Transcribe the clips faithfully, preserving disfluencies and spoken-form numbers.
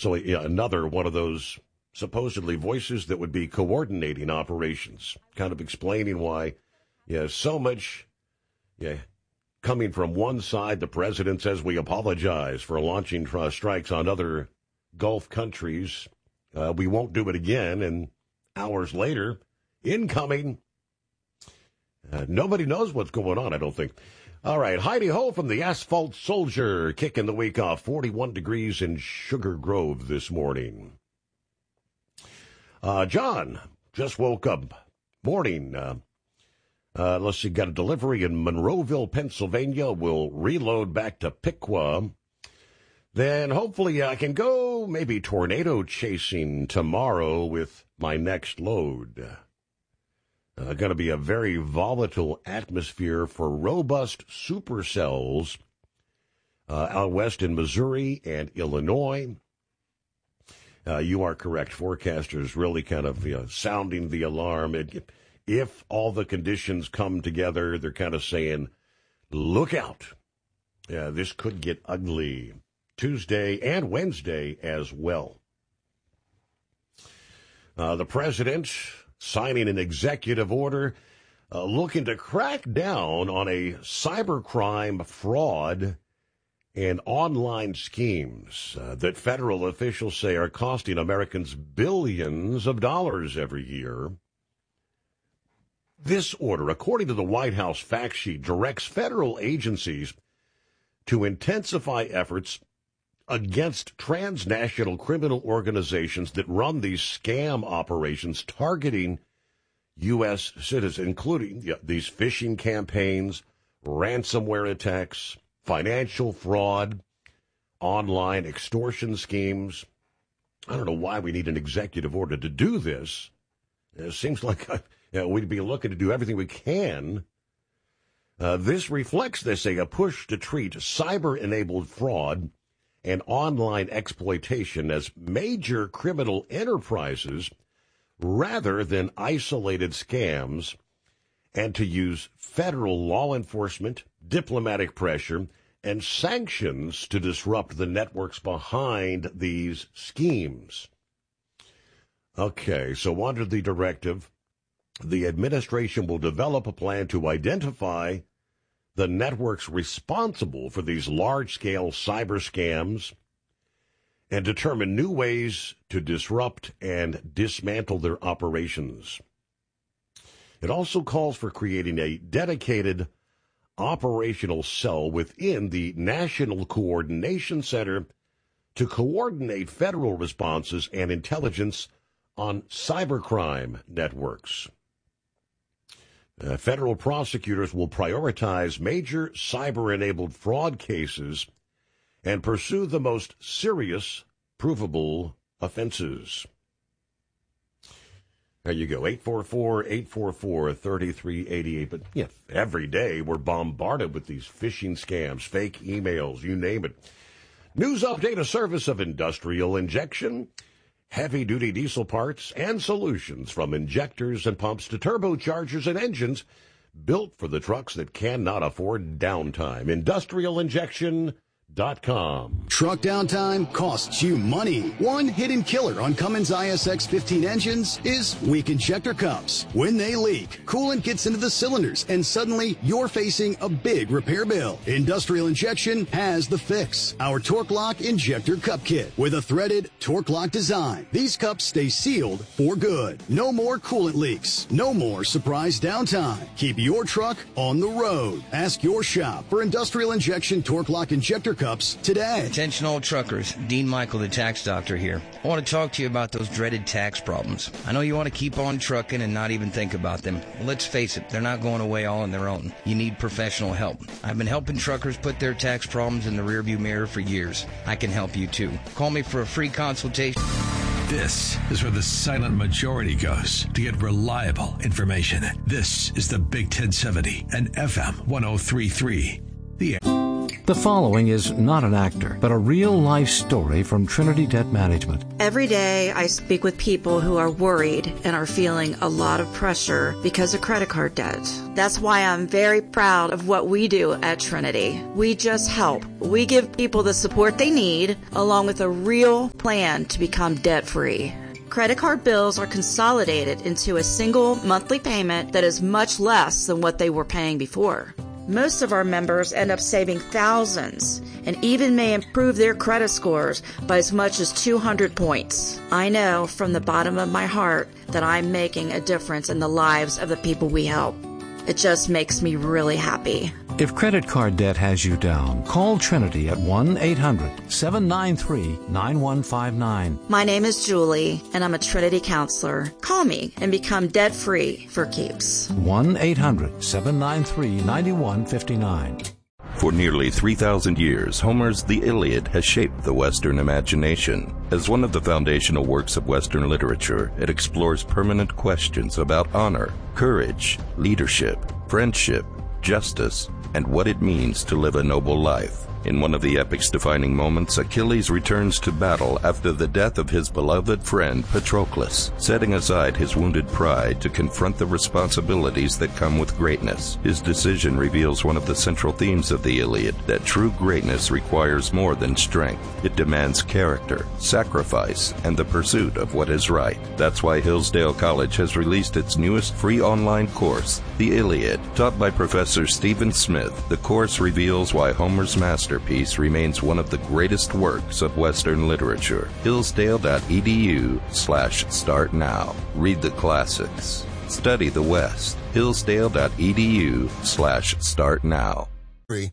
So yeah, another one of those supposedly voices that would be coordinating operations, kind of explaining why, yeah, so much, yeah, coming from one side. The president says we apologize for launching uh, strikes on other Gulf countries. Uh, we won't do it again. And hours later, incoming. Uh, nobody knows what's going on, I don't think. All right, Heidi Ho from the Asphalt Soldier, kicking the week off. forty-one degrees in Sugar Grove this morning. Uh, John just woke up. Morning. Uh, uh, let's see, got a delivery in Monroeville, Pennsylvania. We'll reload back to Piqua. Then hopefully I can go maybe tornado chasing tomorrow with my next load. Uh, going to be a very volatile atmosphere for robust supercells uh, out west in Missouri and Illinois. Uh, you are correct. Forecasters really kind of you know, sounding the alarm. It, if all the conditions come together, they're kind of saying, look out. Yeah, this could get ugly. Tuesday and Wednesday as well. Uh, the president signing an executive order uh, looking to crack down on a cybercrime fraud and online schemes uh, that federal officials say are costing Americans billions of dollars every year. This order, according to the White House fact sheet, directs federal agencies to intensify efforts against transnational criminal organizations that run these scam operations targeting U S citizens, including yeah, these phishing campaigns, ransomware attacks, financial fraud, online extortion schemes. I don't know why we need an executive order to do this. It seems like uh, you know, we'd be looking to do everything we can. Uh, this reflects, they say, a push to treat cyber-enabled fraud and online exploitation as major criminal enterprises rather than isolated scams, and to use federal law enforcement, diplomatic pressure, and sanctions to disrupt the networks behind these schemes. Okay, so under the directive, the administration will develop a plan to identify the networks responsible for these large-scale cyber scams and determine new ways to disrupt and dismantle their operations. It also calls for creating a dedicated operational cell within the National Coordination Center to coordinate federal responses and intelligence on cybercrime networks. Uh, federal prosecutors will prioritize major cyber-enabled fraud cases and pursue the most serious, provable offenses. There you go, eight four four, eight four four, three three eight eight. But yeah, every day we're bombarded with these phishing scams, fake emails, you name it. News update, a service of Industrial Injection. Heavy-duty diesel parts and solutions from injectors and pumps to turbochargers and engines built for the trucks that cannot afford downtime. Industrial Injection dot com. Truck downtime costs you money. One hidden killer on Cummins I S X fifteen engines is weak injector cups. When they leak, coolant gets into the cylinders, and suddenly you're facing a big repair bill. Industrial Injection has the fix. Our Torque Lock Injector Cup Kit with a threaded Torque Lock design. These cups stay sealed for good. No more coolant leaks. No more surprise downtime. Keep your truck on the road. Ask your shop for Industrial Injection Torque Lock Injector Cups today. Attention all truckers, Dean Michael, the tax doctor here. I want to talk to you about those dreaded tax problems. I know you want to keep on trucking and not even think about them. Well, let's face it, they're not going away all on their own. You need professional help. I've been helping truckers put their tax problems in the rearview mirror for years. I can help you too. Call me for a free consultation. This is where the silent majority goes to get reliable information. This is the Big ten seventy and F M one oh three point three. The The following is not an actor, but a real-life story from Trinity Debt Management. Every day I speak with people who are worried and are feeling a lot of pressure because of credit card debt. That's why I'm very proud of what we do at Trinity. We just help. We give people the support they need, along with a real plan to become debt-free. Credit card bills are consolidated into a single monthly payment that is much less than what they were paying before. Most of our members end up saving thousands and even may improve their credit scores by as much as two hundred points. I know from the bottom of my heart that I'm making a difference in the lives of the people we help. It just makes me really happy. If credit card debt has you down, call Trinity at one eight hundred seven nine three nine one five nine. My name is Julie, and I'm a Trinity counselor. Call me and become debt-free for keeps. one eight hundred seven nine three nine one five nine. For nearly three thousand years, Homer's The Iliad has shaped the Western imagination. As one of the foundational works of Western literature, it explores permanent questions about honor, courage, leadership, friendship, justice, and what it means to live a noble life. In one of the epic's defining moments, Achilles returns to battle after the death of his beloved friend Patroclus, setting aside his wounded pride to confront the responsibilities that come with greatness. His decision reveals one of the central themes of the Iliad, that true greatness requires more than strength. It demands character, sacrifice, and the pursuit of what is right. That's why Hillsdale College has released its newest free online course, The Iliad. Taught by Professor Stephen Smith, the course reveals why Homer's master Masterpiece remains one of the greatest works of Western literature. Hillsdale.edu slash start now. Read the classics. Study the West. Hillsdale.edu slash start now. Free.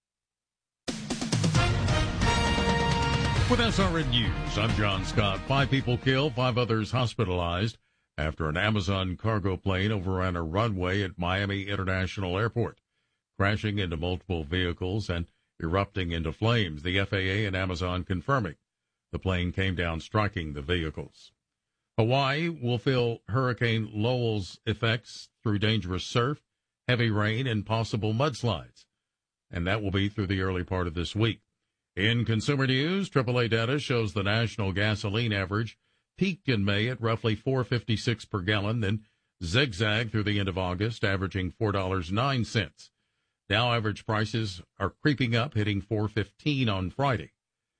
With S R N News, I'm John Scott. Five people killed, five others hospitalized after an Amazon cargo plane overran a runway at Miami International Airport, crashing into multiple vehicles and erupting into flames, the F A A and Amazon confirming the plane came down striking the vehicles. Hawaii will feel Hurricane Lowell's effects through dangerous surf, heavy rain, and possible mudslides, and that will be through the early part of this week. In consumer news, triple A data shows the national gasoline average peaked in May at roughly four dollars and fifty-six cents per gallon, then zigzagged through the end of August, averaging four dollars and nine cents. Now average prices are creeping up, hitting four fifteen on Friday.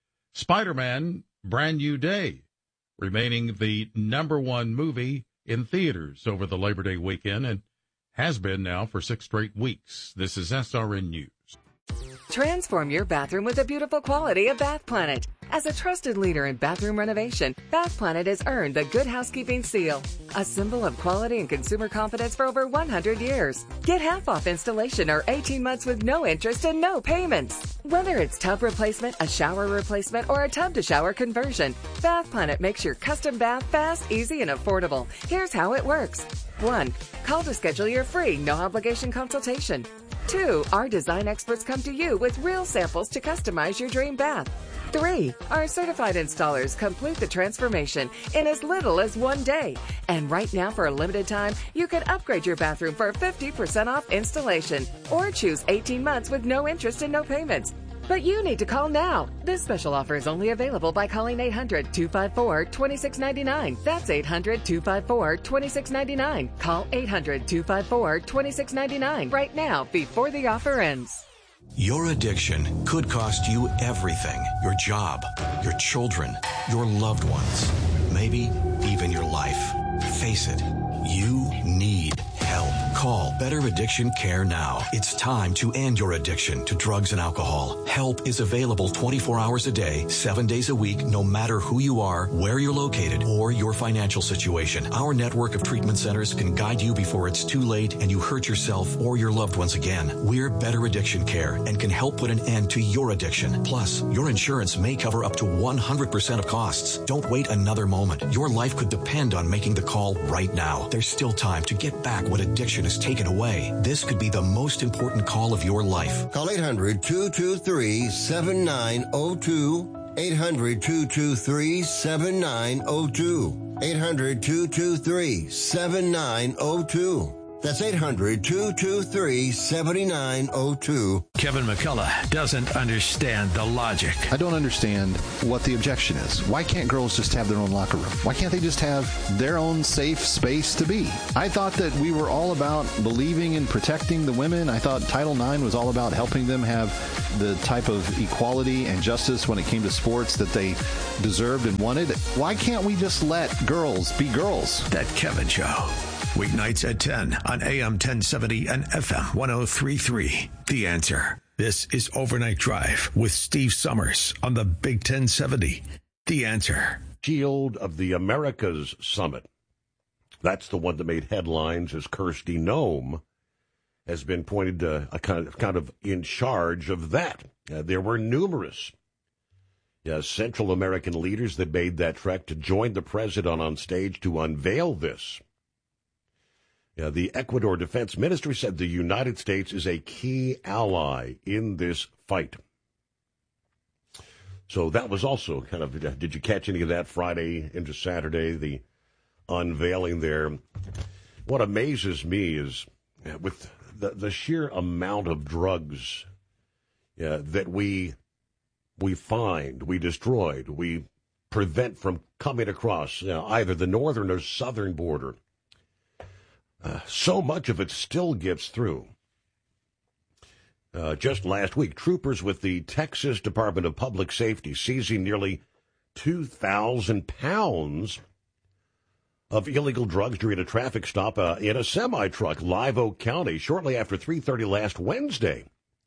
Spider-Man Brand New Day, remaining the number one movie in theaters over the Labor Day weekend and has been now for six straight weeks. This is S R N News. Transform your bathroom with the beautiful quality of Bath Planet. As a trusted leader in bathroom renovation, Bath Planet has earned the Good Housekeeping seal, a symbol of quality and consumer confidence for over one hundred years. Get half off installation or eighteen months with no interest and no payments. Whether it's tub replacement, a shower replacement, or a tub-to-shower conversion, Bath Planet makes your custom bath fast, easy, and affordable. Here's how it works. One, call to schedule your free, no-obligation consultation. Two, our design experts come to you with real samples to customize your dream bath. Three, our certified installers complete the transformation in as little as one day. And right now, for a limited time, you can upgrade your bathroom for fifty percent off installation or choose eighteen months with no interest and no payments. But you need to call now. This special offer is only available by calling eight hundred two five four two six nine nine. That's eight hundred two five four two six nine nine. Call eight hundred two five four two six nine nine right now before the offer ends. Your addiction could cost you everything. Your job, your children, your loved ones, maybe even your life. Face it, you need help. Call Better Addiction Care now. It's time to end your addiction to drugs and alcohol. Help is available twenty-four hours a day, seven days a week, no matter who you are, where you're located, or your financial situation. Our network of treatment centers can guide you before it's too late and you hurt yourself or your loved ones again. We're Better Addiction Care and can help put an end to your addiction. Plus, your insurance may cover up to one hundred percent of costs. Don't wait another moment. Your life could depend on making the call right now. There's still time to get back what addiction is taken away. This could be the most important call of your life. Call eight hundred two two three seven nine zero two. eight hundred two two three seven nine zero two. eight hundred two two three seven nine zero two. That's eight hundred, two two three, seven nine zero two. Kevin McCullough doesn't understand the logic. I don't understand what the objection is. Why can't girls just have their own locker room? Why can't they just have their own safe space to be? I thought that we were all about believing in protecting the women. I thought Title nine was all about helping them have the type of equality and justice when it came to sports that they deserved and wanted. Why can't we just let girls be girls? That Kevin Show. Weeknights at ten on A M ten seventy and F M one oh three point three. The Answer. This is Overnight Drive with Steve Summers on the Big ten seventy. The Answer. Shield of the Americas Summit. That's the one that made headlines as Kirsty Noem has been pointed to a kind of, kind of in charge of that. Uh, there were numerous uh, Central American leaders that made that trek to join the president on stage to unveil this. Uh, the Ecuador Defense Ministry said the United States is a key ally in this fight. So that was also kind of, did you catch any of that Friday into Saturday, the unveiling there? What amazes me is uh, with the, the sheer amount of drugs uh, that we we find, we destroyed, we prevent from coming across you know, either the northern or southern border. Uh, so much of it still gets through. Uh, just last week, troopers with the Texas Department of Public Safety seizing nearly two thousand pounds of illegal drugs during a traffic stop uh, in a semi-truck, Live Oak County, shortly after three thirty last Wednesday.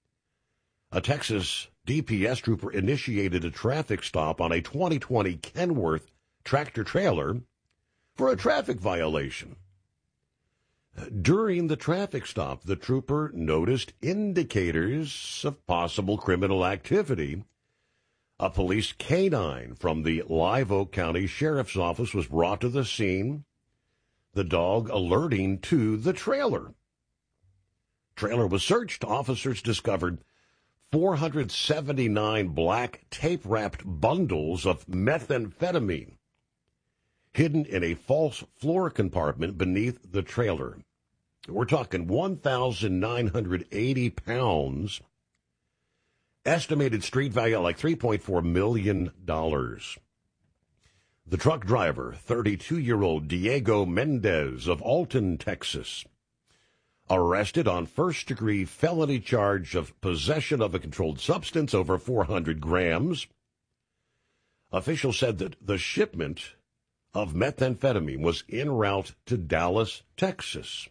A Texas D P S trooper initiated a traffic stop on a twenty twenty Kenworth tractor-trailer for a traffic violation. During the traffic stop, the trooper noticed indicators of possible criminal activity. A police canine from the Live Oak County Sheriff's Office was brought to the scene, the dog alerting to the trailer. Trailer was searched. Officers discovered four hundred seventy-nine black tape-wrapped bundles of methamphetamine hidden in a false floor compartment beneath the trailer. We're talking one thousand nine hundred eighty pounds. Estimated street value like three point four million dollars. The truck driver, thirty-two-year-old Diego Mendez of Alton, Texas, arrested on first-degree felony charge of possession of a controlled substance over four hundred grams. Officials said that the shipment of methamphetamine was en route to Dallas, Texas.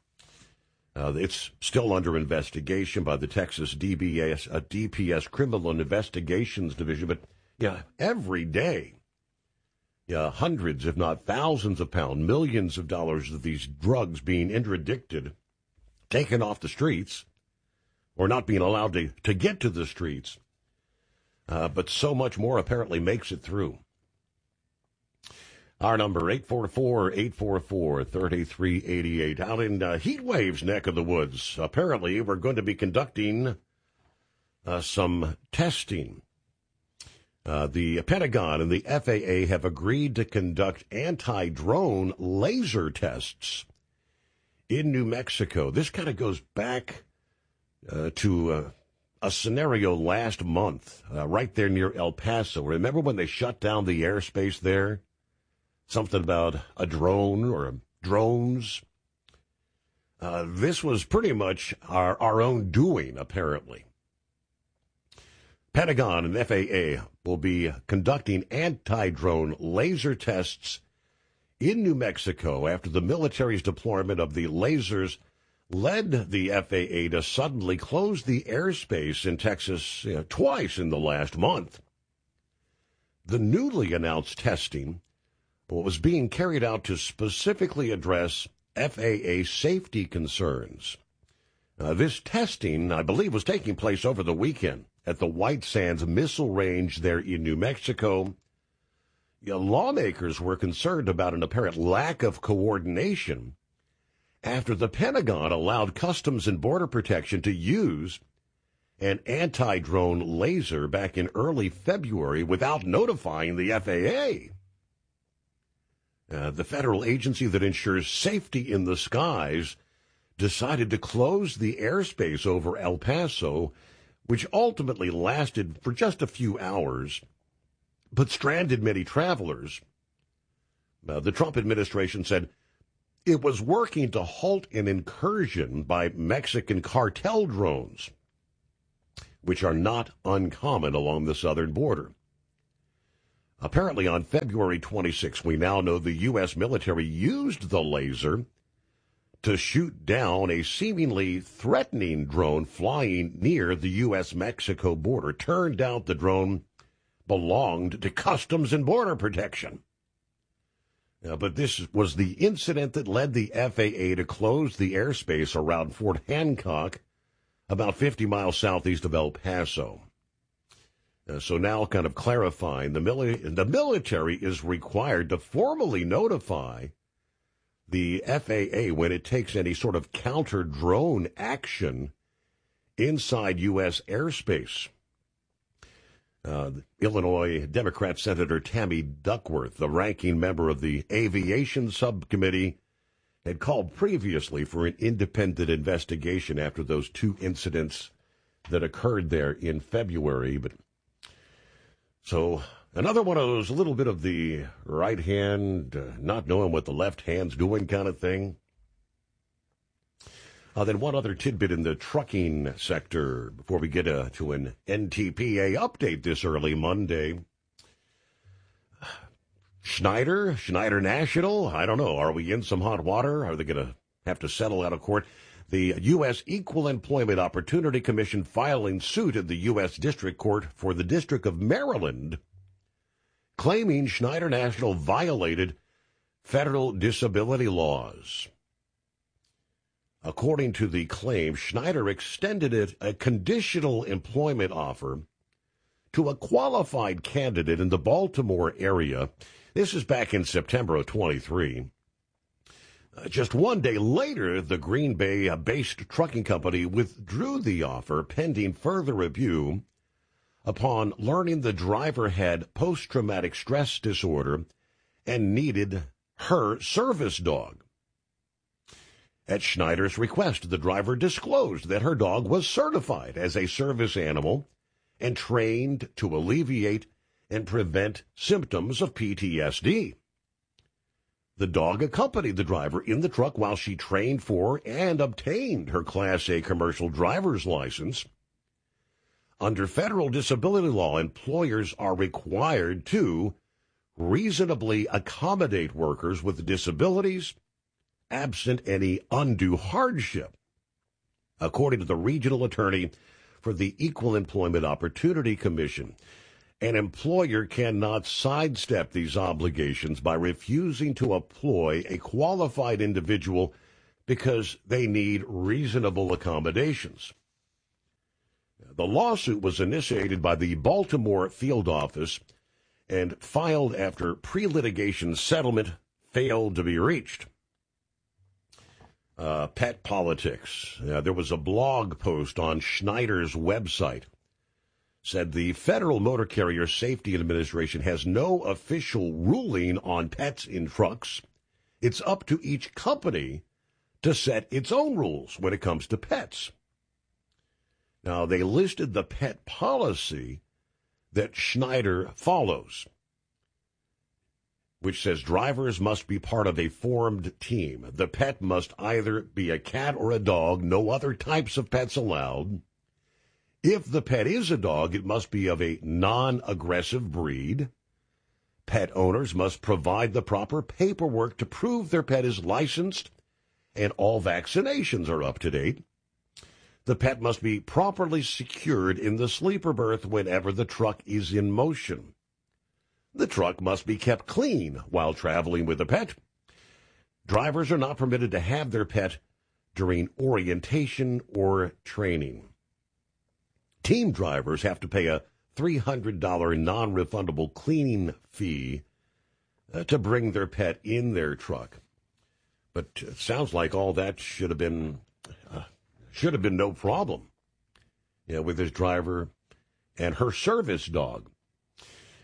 Uh, it's still under investigation by the Texas D B S, uh, D P S Criminal Investigations Division. But, yeah, every day, yeah, hundreds, if not thousands of pounds, millions of dollars of these drugs being interdicted, taken off the streets, or not being allowed to, to get to the streets. Uh, but so much more apparently makes it through. Our number, eight four four, eight four four, three three eight eight. Out in uh, Heat Wave's neck of the woods, apparently we're going to be conducting uh, some testing. Uh, the Pentagon and the F A A have agreed to conduct anti-drone laser tests in New Mexico. This kind of goes back uh, to uh, a scenario last month, uh, right there near El Paso. Remember when they shut down the airspace there? Something about a drone or drones. Uh, this was pretty much our, our own doing, apparently. Pentagon and F A A will be conducting anti-drone laser tests in New Mexico after the military's deployment of the lasers led the F A A to suddenly close the airspace in Texas you know, twice in the last month. The newly announced testing was being carried out to specifically address F A A safety concerns. Uh, this testing, I believe, was taking place over the weekend at the White Sands Missile Range there in New Mexico. You know, lawmakers were concerned about an apparent lack of coordination after the Pentagon allowed Customs and Border Protection to use an anti-drone laser back in early February without notifying the F A A. Uh, the federal agency that ensures safety in the skies decided to close the airspace over El Paso, which ultimately lasted for just a few hours, but stranded many travelers. Uh, the Trump administration said it was working to halt an incursion by Mexican cartel drones, which are not uncommon along the southern border. Apparently, on February twenty-sixth, we now know the U S military used the laser to shoot down a seemingly threatening drone flying near the U S Mexico border. Turned out the drone belonged to Customs and Border Protection. Uh, but this was the incident that led the F A A to close the airspace around Fort Hancock, about fifty miles southeast of El Paso. Uh, so now kind of clarifying, the, mili- the military is required to formally notify the F A A when it takes any sort of counter-drone action inside U S airspace. Uh, Illinois Democrat Senator Tammy Duckworth, the ranking member of the Aviation Subcommittee, had called previously for an independent investigation after those two incidents that occurred there in February. But so another one of those, a little bit of the right hand, uh, not knowing what the left hand's doing kind of thing. Uh, then one other tidbit in the trucking sector before we get uh, to an N T P A update this early Monday. Schneider, Schneider National, I don't know. Are we in some hot water? Are they going to have to settle out of court? The U S Equal Employment Opportunity Commission filing suit at the U S District Court for the District of Maryland, claiming Schneider National violated federal disability laws. According to the claim, Schneider extended it a conditional employment offer to a qualified candidate in the Baltimore area. This is back in September of twenty-three. Uh, just one day later, the Green Bay-based trucking company withdrew the offer pending further review upon learning the driver had post-traumatic stress disorder and needed her service dog. At Schneider's request, the driver disclosed that her dog was certified as a service animal and trained to alleviate and prevent symptoms of P T S D. The dog accompanied the driver in the truck while she trained for and obtained her Class A commercial driver's license. Under federal disability law, employers are required to reasonably accommodate workers with disabilities, absent any undue hardship. According to the regional attorney for the Equal Employment Opportunity Commission, an employer cannot sidestep these obligations by refusing to employ a qualified individual because they need reasonable accommodations. The lawsuit was initiated by the Baltimore field office and filed after pre-litigation settlement failed to be reached. Uh, pet politics. Uh, there was a blog post on Schneider's website. Said the Federal Motor Carrier Safety Administration has no official ruling on pets in trucks. It's up to each company to set its own rules when it comes to pets. Now, they listed the pet policy that Schneider follows, which says drivers must be part of a formed team. The pet must either be a cat or a dog, no other types of pets allowed. If the pet is a dog, it must be of a non-aggressive breed. Pet owners must provide the proper paperwork to prove their pet is licensed and all vaccinations are up to date. The pet must be properly secured in the sleeper berth whenever the truck is in motion. The truck must be kept clean while traveling with the pet. Drivers are not permitted to have their pet during orientation or training. Team drivers have to pay a three hundred dollars non-refundable cleaning fee uh, to bring their pet in their truck. But it sounds like all that should have been uh, should have been no problem, you know, with this driver and her service dog.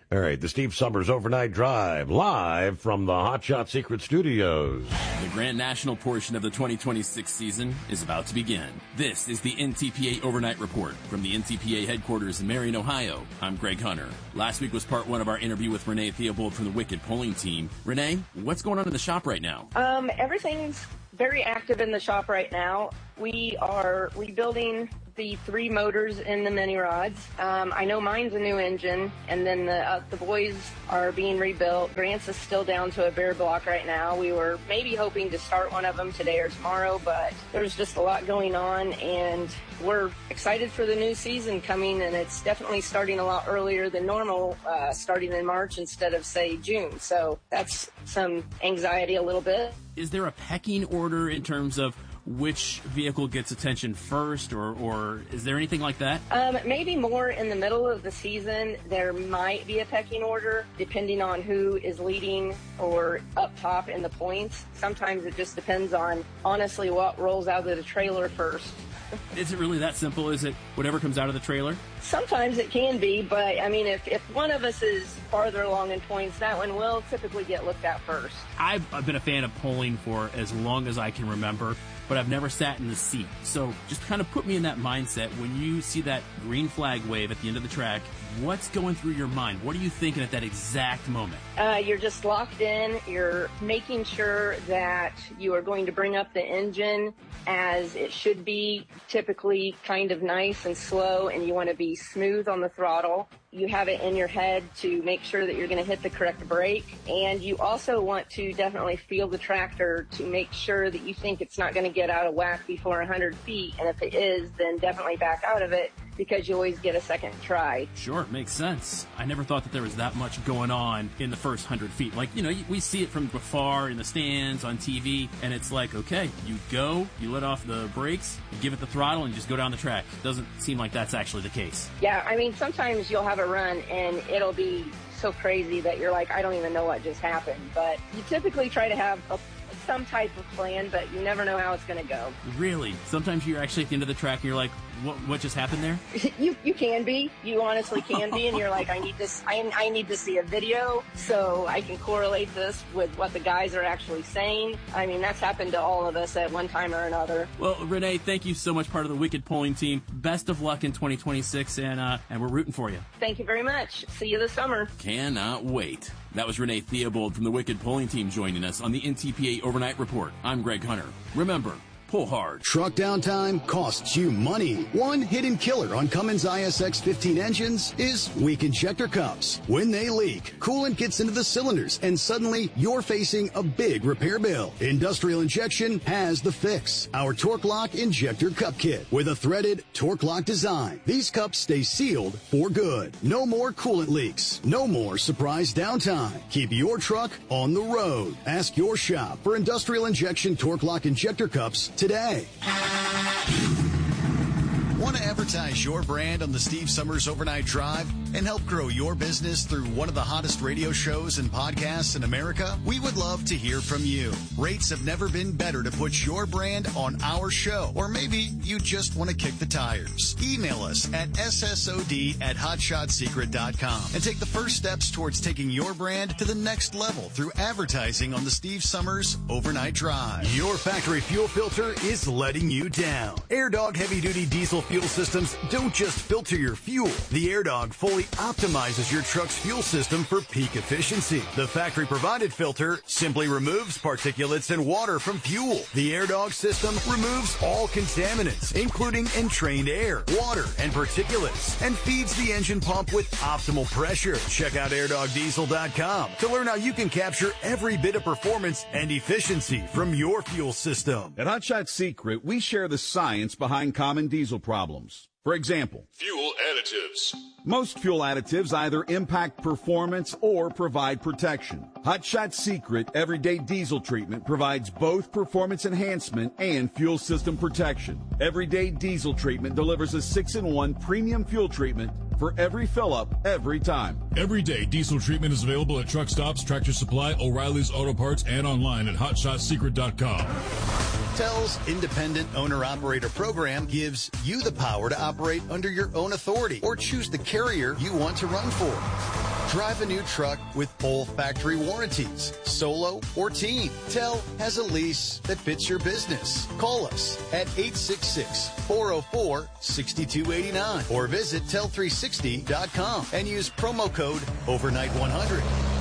All right, the Steve Summers Overnight Drive, live from the Hot Shot Secret Studios. The Grand National portion of the twenty twenty-six season is about to begin. This is the N T P A Overnight Report from the N T P A headquarters in Marion, Ohio. I'm Greg Hunter. Last week was part one of our interview with Renee Theobald from the Wicked Polling Team. Renee, what's going on in the shop right now? Um, everything's very active in the shop right now. We are rebuilding the three motors in the mini rods. Um, I know mine's a new engine, and then the uh, the boys are being rebuilt. Grant's is still down to a bare block right now. We were maybe hoping to start one of them today or tomorrow, but there's just a lot going on, and we're excited for the new season coming, and it's definitely starting a lot earlier than normal, uh, starting in March instead of, say, June. So that's some anxiety a little bit. Is there a pecking order in terms of which vehicle gets attention first, or, or is there anything like that? Um, maybe more in the middle of the season, there might be a pecking order, depending on who is leading or up top in the points. Sometimes it just depends on, honestly, what rolls out of the trailer first. Is it really that simple? Is it whatever comes out of the trailer? Sometimes it can be, but, I mean, if, if one of us is farther along in points, that one will typically get looked at first. I've, I've been a fan of polling for as long as I can remember, but I've never sat in the seat. So just kind of put me in that mindset. When you see that green flag wave at the end of the track, what's going through your mind? What are you thinking at that exact moment? Uh, you're just locked in. You're making sure that you are going to bring up the engine as it should be, typically kind of nice and slow, and you want to be smooth on the throttle. You have it in your head to make sure that you're going to hit the correct brake, and you also want to definitely feel the tractor to make sure that you think it's not going to get out of whack before one hundred feet, and if it is, then definitely back out of it, because you always get a second try. Sure, makes sense. I never thought that there was that much going on in the first one hundred feet. Like, you know, we see it from afar in the stands, on T V, and it's like, okay, you go, you let off the brakes, you give it the throttle, and just go down the track. Doesn't seem like that's actually the case. Yeah, I mean, sometimes you'll have a run, and it'll be so crazy that you're like, I don't even know what just happened. But you typically try to have a some type of plan, but you never know how it's going to go. Really? Sometimes you're actually at the end of the track and you're like, what what just happened there? you you can be. You honestly can be, and you're like, I need this. I, I need to see a video so I can correlate this with what the guys are actually saying. I mean, that's happened to all of us at one time or another. Well, Renee, thank you so much, part of the Wicked Polling Team. Best of luck in twenty twenty-six, and uh, and we're rooting for you. Thank you very much. See you this summer. Cannot wait. That was Renee Theobald from the Wicked Polling Team joining us on the N T P A Overnight Report. I'm Greg Hunter. Remember, pull hard. Truck downtime costs you money. One hidden killer on Cummins I S X fifteen engines is weak injector cups. When they leak, coolant gets into the cylinders, and suddenly you're facing a big repair bill. Industrial Injection has the fix. Our Torque Lock Injector Cup Kit with a threaded Torque Lock design. These cups stay sealed for good. No more coolant leaks. No more surprise downtime. Keep your truck on the road. Ask your shop for Industrial Injection Torque Lock Injector Cups today. Want to advertise your brand on the Steve Summers Overnight Drive and help grow your business through one of the hottest radio shows and podcasts in America? We would love to hear from you. Rates have never been better to put your brand on our show, or maybe you just want to kick the tires. Email us at S S O D at hotshot secret dot com and take the first steps towards taking your brand to the next level through advertising on the Steve Summers Overnight Drive. Your factory fuel filter is letting you down. AirDog heavy-duty diesel fuel systems don't just filter your fuel. The AirDog fully optimizes your truck's fuel system for peak efficiency. The factory-provided filter simply removes particulates and water from fuel. The AirDog system removes all contaminants, including entrained air, water, and particulates, and feeds the engine pump with optimal pressure. Check out air dog diesel dot com to learn how you can capture every bit of performance and efficiency from your fuel system. At Hot Shot Secret, we share the science behind common diesel problems. For example, fuel additives. Most fuel additives either impact performance or provide protection. Hot Shot Secret Everyday Diesel Treatment provides both performance enhancement and fuel system protection. Everyday Diesel Treatment delivers a six in one premium fuel treatment for every fill-up, every time. Everyday Diesel Treatment is available at truck stops, Tractor Supply, O'Reilly's Auto Parts, and online at hot shot secret dot com. Tel's Independent Owner-Operator Program gives you the power to operate under your own authority or choose the carrier you want to run for. Drive a new truck with full factory warranties, solo or team. Tell has a lease that fits your business. Call us at eight six six, four oh four, six two eight nine or visit tel three sixty dot com and use promo code overnight one hundred.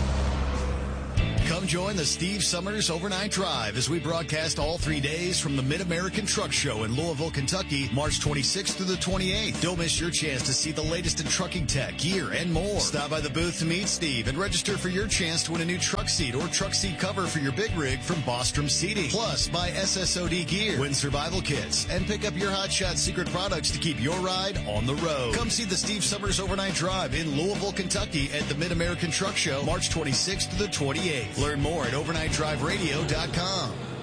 Come join the Steve Summers Overnight Drive as we broadcast all three days from the Mid-American Truck Show in Louisville, Kentucky, March twenty-sixth through the twenty-eighth. Don't miss your chance to see the latest in trucking tech, gear, and more. Stop by the booth to meet Steve and register for your chance to win a new truck seat or truck seat cover for your big rig from Bostrom Seating. Plus, buy S S O D gear, win survival kits, and pick up your Hot Shot secret products to keep your ride on the road. Come see the Steve Summers Overnight Drive in Louisville, Kentucky at the Mid-American Truck Show, March twenty-sixth to the twenty-eighth. Learn more at overnight drive radio dot com.